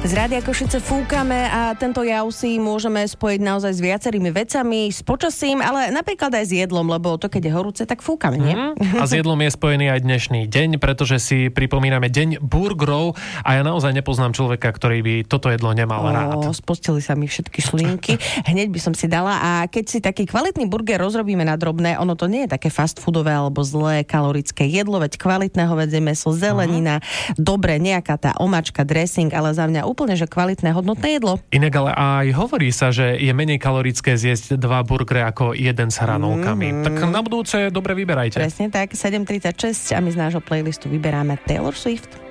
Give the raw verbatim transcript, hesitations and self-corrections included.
Z Rádia Košice fúkame a tento jav si môžeme spojiť naozaj s viacerými vecami, s počasím, ale napríklad aj s jedlom, lebo to, keď je horúce, tak fúkame, nie? Mm. A s jedlom je spojený aj dnešný deň, pretože si pripomíname deň burgerov a ja naozaj nepoznám človeka, ktorý by toto jedlo nemal o, rád. Spustili sa mi všetky šlinky. Hneď by som si dala a keď si taký kvalitný burger rozrobíme na drobné, ono to nie je také fast foodové alebo zlé kalorické jedlo, veď kvalitného vedzie mäso, zelenina, uh-huh. dobre, nejaká tá omáčka, dressing, ale za mňa úplne, že kvalitné, hodnotné jedlo. Inak ale aj hovorí sa, že je menej kalorické zjesť dva burgery ako jeden s hranolkami. Mm-hmm. Tak na budúce dobre vyberajte. Presne tak, sedem tridsaťšesť a my z nášho playlistu vyberáme Taylor Swift.